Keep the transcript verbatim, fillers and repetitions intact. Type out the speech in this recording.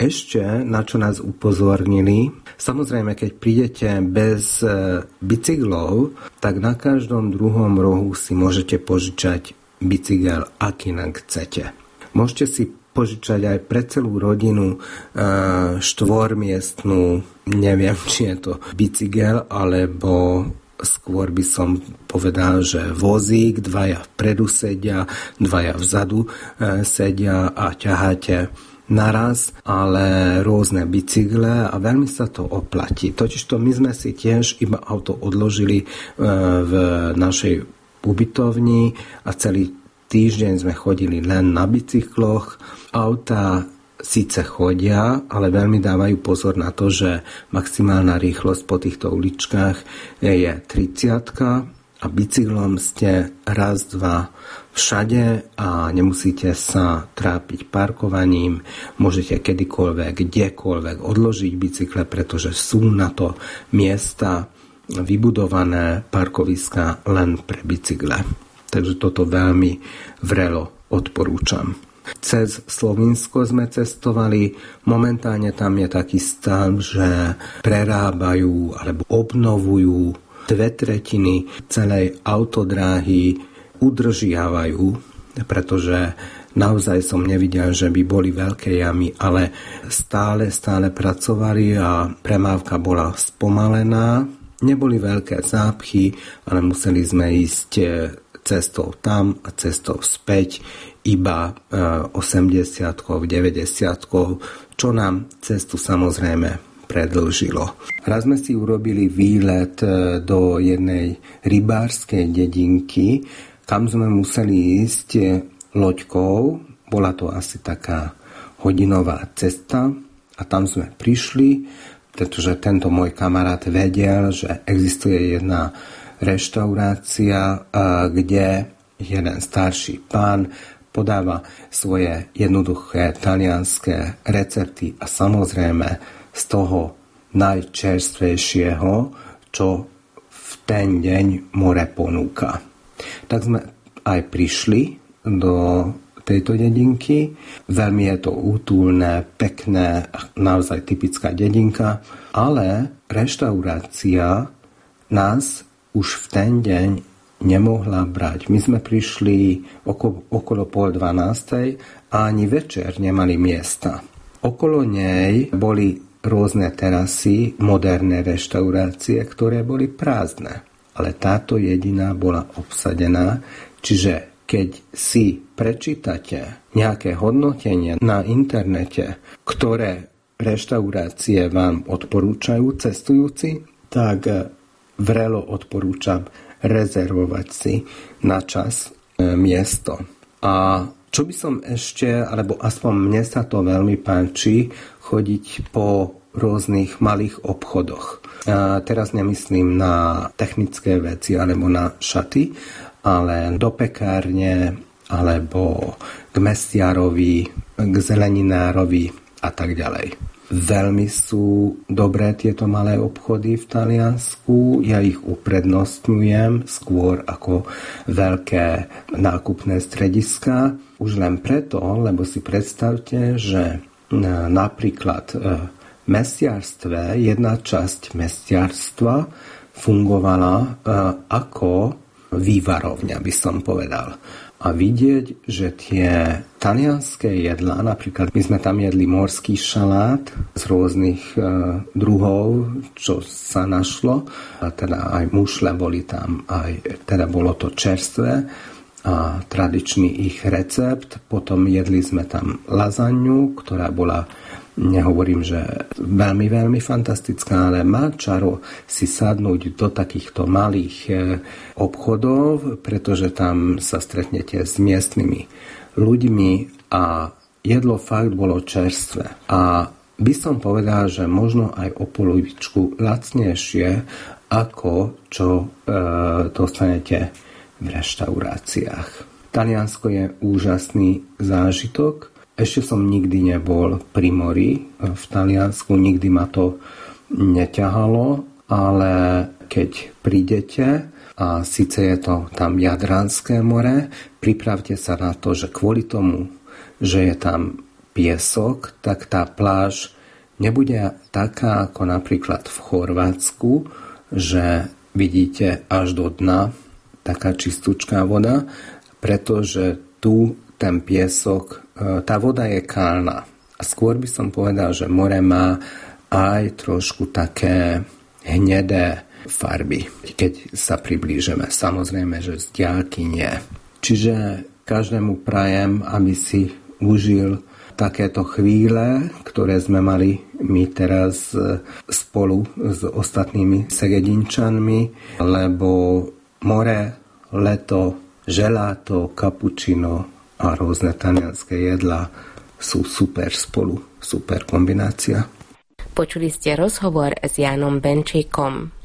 ešte, na čo nás upozornili, samozrejme, keď prídete bez bicyklov, tak na každom druhom rohu si môžete požičať bicykel, ak inak chcete. Môžete si požičať aj pre celú rodinu štvormiestnú, neviem, či je to bicykel, alebo skôr by som povedal, že vozík, dvaja vpredu sedia, dvaja vzadu sedia a ťaháte naraz, ale rôzne bicykle a veľmi sa to oplatí. Totižto my sme si tiež iba auto odložili v našej ubytovni a celý týždeň sme chodili len na bicykloch. Auta síce chodia, ale veľmi dávajú pozor na to, že maximálna rýchlosť po týchto uličkách je tridsiatka a bicyklom ste raz, dva všade a nemusíte sa trápiť parkovaním. Môžete kedykoľvek, kdekoľvek odložiť bicykle, pretože sú na to miesta vybudované parkoviska len pre bicykle. Takže toto veľmi vrelo odporúčam. Cez Slovinsko sme cestovali. Momentálne tam je taký stav, že prerábajú alebo obnovujú dve tretiny celej autodráhy, udržiavajú, pretože naozaj som nevidel, že by boli veľké jamy, ale stále, stále pracovali a premávka bola spomalená. Neboli veľké zápchy, ale museli sme ísť cestou tam a cestou späť iba osemdesiatkou, deväťdesiatkou, čo nám cestu samozrejme predĺžilo. Raz sme si urobili výlet do jednej rybárskej dedinky, kam sme museli ísť loďkou. Bola to asi taká hodinová cesta a tam sme prišli, pretože tento môj kamarát vedel, že existuje jedna reštaurácia, kde jeden starší pán podáva svoje jednoduché talianské recepty a samozrejme z toho najčerstvejšieho, čo v ten deň more ponúka. Tak sme aj prišli do tejto dedinky. Veľmi je to útulné, pekné, naozaj typická dedinka, ale reštaurácia nás už v ten deň nemohla brať. My sme prišli okolo, okolo pol dvanástej a ani večer nemali miesta. Okolo nej boli rôzne terasy, moderné reštaurácie, ktoré boli prázdne. Ale táto jediná bola obsadená, čiže keď si prečítate nejaké hodnotenie na internete, ktoré reštaurácie vám odporúčajú cestujúci, tak vrelo odporúčam rezervovať si na čas e, miesto. A čo by som ešte, alebo aspoň mne sa to veľmi páči, chodiť po rôznych malých obchodoch. A teraz nemyslím na technické veci alebo na šaty, ale do pekárne, alebo k mestiarovi, k zeleninárovi a tak ďalej. Veľmi sú dobré tieto malé obchody v Taliansku. Ja ich uprednostňujem skôr ako veľké nákupné strediská. Už len preto, lebo si predstavte, že napríklad v mestiarstve, jedna časť mestiarstva fungovala ako vývarovňa, by som povedal. A vidieť, že tie talianské jedlá, napríklad my sme tam jedli morský šalát z rôznych e, druhov, čo sa našlo, a teda aj mušle boli tam, aj teda bolo to čerstvé a tradičný ich recept. Potom jedli sme tam lazaňu, ktorá bola, nehovorím, že veľmi, veľmi fantastická, ale má čaro si sadnúť do takýchto malých obchodov, pretože tam sa stretnete s miestnymi ľuďmi a jedlo fakt bolo čerstvé. A by som povedal, že možno aj o polovičku lacnejšie, ako čo e, dostanete v reštauráciách. Taliansko je úžasný zážitok. Ešte som nikdy nebol pri mori v Taliansku, nikdy ma to neťahalo, ale keď prídete, a síce je to tam Jadranské more, pripravte sa na to, že kvôli tomu, že je tam piesok, tak tá pláž nebude taká ako napríklad v Chorvátsku, že vidíte až do dna taká čistúčká voda, pretože tu ten piesok, tá voda je kálna. A skôr by som povedal, že more má aj trošku také hnedé farby, keď sa priblížime. Samozrejme, že z diaľky nie. Čiže každému prajem, aby si užil takéto chvíle, ktoré sme mali my teraz spolu s ostatnými Segedinčanmi, lebo more, leto, želáto, kapučino a rôzne talianské jedlá sú super spolu, super kombinácia. Počuli ste rozhovor s Jánom Benčíkom.